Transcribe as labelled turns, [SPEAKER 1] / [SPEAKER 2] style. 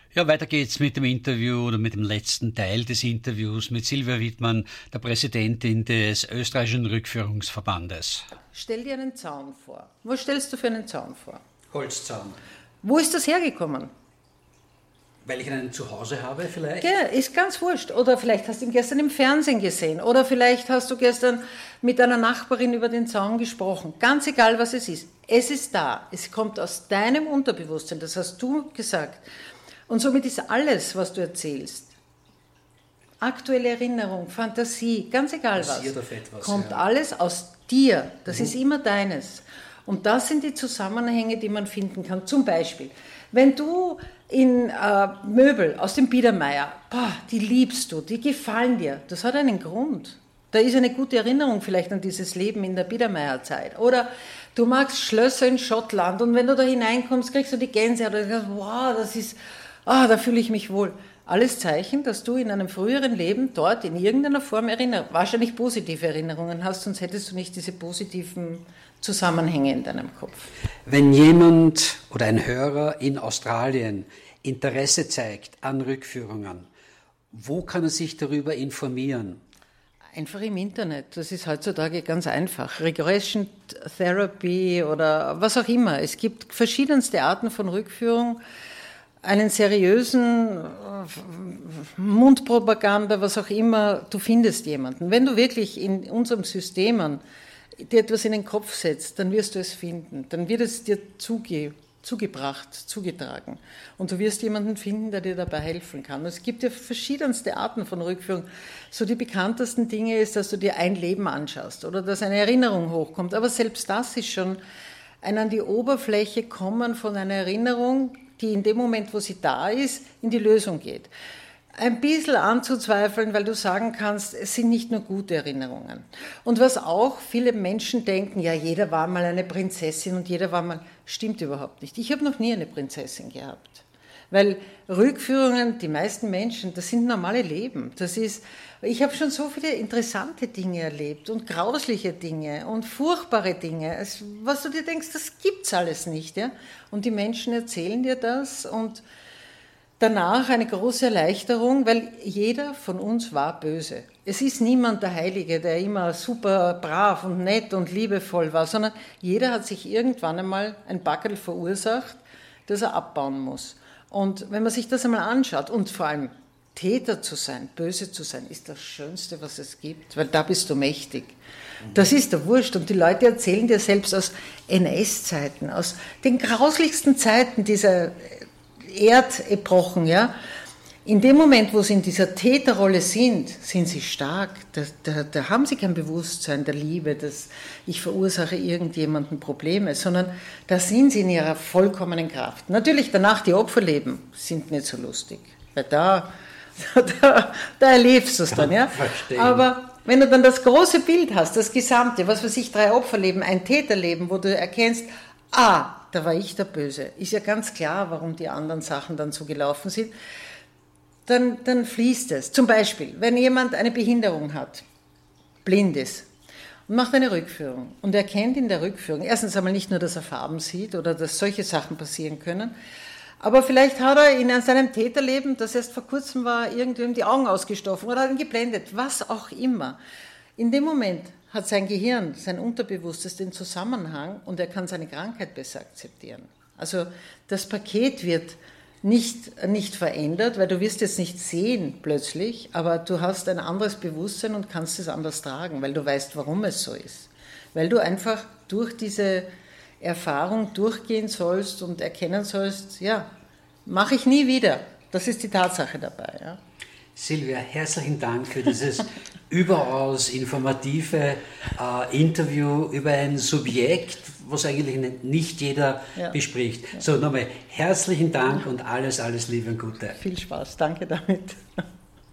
[SPEAKER 1] Ja, weiter geht's mit dem Interview oder mit dem letzten Teil des Interviews mit Silvia Wittmann, der Präsidentin des österreichischen Rückführungsverbandes.
[SPEAKER 2] Stell dir einen Zaun vor. Was stellst du für einen Zaun vor?
[SPEAKER 1] Holzzaun.
[SPEAKER 2] Wo ist das hergekommen?
[SPEAKER 1] Weil ich einen zu Hause habe vielleicht?
[SPEAKER 2] Ja, ist ganz wurscht. Oder vielleicht hast du ihn gestern im Fernsehen gesehen. Oder vielleicht hast du gestern mit einer Nachbarin über den Zaun gesprochen. Ganz egal, was es ist. Es ist da. Es kommt aus deinem Unterbewusstsein. Das hast du gesagt. Und somit ist alles, was du erzählst, aktuelle Erinnerung, Fantasie, ganz egal was,
[SPEAKER 1] etwas,
[SPEAKER 2] kommt
[SPEAKER 1] ja.
[SPEAKER 2] alles aus dir. Das ist immer deines. Und das sind die Zusammenhänge, die man finden kann. Zum Beispiel, wenn du in Möbel aus dem Biedermeier, die liebst du, die gefallen dir, das hat einen Grund. Da ist eine gute Erinnerung vielleicht an dieses Leben in der Biedermeierzeit. Oder du magst Schlösser in Schottland und wenn du da hineinkommst, kriegst du die Gänsehaut und denkst, wow, das ist, da fühle ich mich wohl. Alles Zeichen, dass du in einem früheren Leben dort in irgendeiner Form wahrscheinlich positive Erinnerungen hast, sonst hättest du nicht diese positiven Zusammenhänge in deinem Kopf.
[SPEAKER 1] Wenn jemand oder ein Hörer in Australien Interesse zeigt an Rückführungen, wo kann er sich darüber informieren?
[SPEAKER 2] Einfach im Internet. Das ist heutzutage ganz einfach. Regression Therapy oder was auch immer. Es gibt verschiedenste Arten von Rückführung. Einen seriösen Mundpropaganda, was auch immer, du findest jemanden. Wenn du wirklich in unserem System dir etwas in den Kopf setzt, dann wirst du es finden. Dann wird es dir zugebracht, zugetragen. Und du wirst jemanden finden, der dir dabei helfen kann. Es gibt ja verschiedenste Arten von Rückführung. So die bekanntesten Dinge ist, dass du dir ein Leben anschaust oder dass eine Erinnerung hochkommt. Aber selbst das ist schon ein an die Oberfläche kommen von einer Erinnerung, die in dem Moment, wo sie da ist, in die Lösung geht. Ein bisschen anzuzweifeln, weil du sagen kannst, es sind nicht nur gute Erinnerungen. Und was auch viele Menschen denken, ja, jeder war mal eine Prinzessin und jeder war mal, stimmt überhaupt nicht. Ich habe noch nie eine Prinzessin gehabt. Weil Rückführungen, die meisten Menschen, das sind normale Leben. Ich habe schon so viele interessante Dinge erlebt und grausliche Dinge und furchtbare Dinge. Was du dir denkst, das gibt's alles nicht. Ja? Und die Menschen erzählen dir das und danach eine große Erleichterung, weil jeder von uns war böse. Es ist niemand der Heilige, der immer super brav und nett und liebevoll war, sondern jeder hat sich irgendwann einmal ein Backerl verursacht, das er abbauen muss. Und wenn man sich das einmal anschaut und vor allem Täter zu sein, böse zu sein, ist das Schönste, was es gibt, weil da bist du mächtig. Das ist der Wurscht und die Leute erzählen dir selbst aus NS-Zeiten, aus den grauslichsten Zeiten dieser Erdepochen, ja. In dem Moment, wo sie in dieser Täterrolle sind sie stark. Da haben sie kein Bewusstsein der Liebe, dass ich verursache irgendjemandem Probleme, sondern da sind sie in ihrer vollkommenen Kraft. Natürlich danach die Opferleben sind nicht so lustig, weil da erlebst du es dann, ja.
[SPEAKER 1] Verstehen.
[SPEAKER 2] Aber wenn du dann das große Bild hast, das Gesamte, was weiß ich, 3 Opferleben, ein Täterleben, wo du erkennst, da war ich der Böse, ist ja ganz klar, warum die anderen Sachen dann so gelaufen sind, dann fließt es. Zum Beispiel, wenn jemand eine Behinderung hat, blind ist und macht eine Rückführung und erkennt in der Rückführung, erstens einmal nicht nur, dass er Farben sieht oder dass solche Sachen passieren können, aber vielleicht hat er in seinem Täterleben, das erst vor kurzem war, irgendwem die Augen ausgestochen oder hat ihn geblendet, was auch immer. In dem Moment hat sein Gehirn, sein Unterbewusstes den Zusammenhang und er kann seine Krankheit besser akzeptieren. Also das Paket wird nicht verändert, weil du wirst jetzt nicht sehen plötzlich, aber du hast ein anderes Bewusstsein und kannst es anders tragen, weil du weißt, warum es so ist. Weil du einfach durch diese Erfahrung durchgehen sollst und erkennen sollst, ja, mache ich nie wieder. Das ist die Tatsache dabei. Ja.
[SPEAKER 1] Silvia, herzlichen Dank für dieses überaus informative Interview über ein Subjekt, was eigentlich nicht jeder bespricht. Ja. So, nochmal herzlichen Dank und alles Liebe und Gute.
[SPEAKER 2] Viel Spaß, danke damit.